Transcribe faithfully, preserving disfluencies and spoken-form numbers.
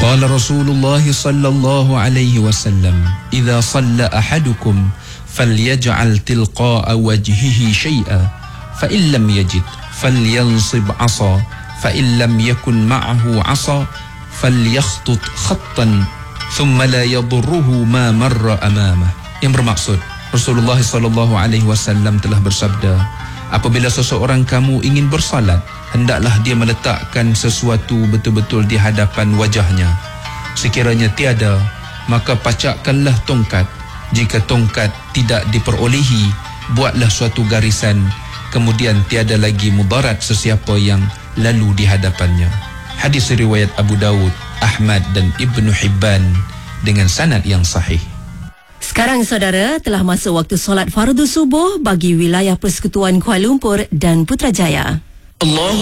Qala Rasulullah sallallahu alaihi wasallam, "Idza shalla ahadukum falyaj'al tilqa'a wajhihi shay'an, fa in lam yajid falyansib 'asa, fa in lam yakun ma'ahu 'asa falyakhtut khattan thumma la yadurruhu ma marra amamah." Yang bermaksud, Rasulullah sallallahu alaihi wasallam telah bersabda, apabila seseorang kamu ingin bersalat, hendaklah dia meletakkan sesuatu betul-betul di hadapan wajahnya. Sekiranya tiada, maka pacakkanlah tongkat. Jika tongkat tidak diperolehi, buatlah suatu garisan, kemudian tiada lagi mudarat sesiapa yang lalu di hadapannya. Hadis riwayat Abu Dawud, Ahmad dan Ibnu Hibban dengan sanad yang sahih. Sekarang saudara, telah masuk waktu solat fardu subuh bagi wilayah Persekutuan Kuala Lumpur dan Putrajaya. Allah